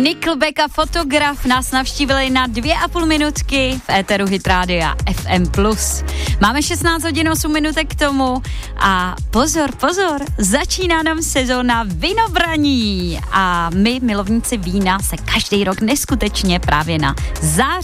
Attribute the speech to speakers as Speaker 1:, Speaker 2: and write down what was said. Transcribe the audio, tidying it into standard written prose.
Speaker 1: Nickelback a Fotograf nás navštívili na 2,5 minutky v éteru Hit Rádia FM+. Máme 16 hodin 8 minutek k tomu a pozor, začíná nám sezóna vinobraní a my, milovníci vína, se každý rok neskutečně právě na září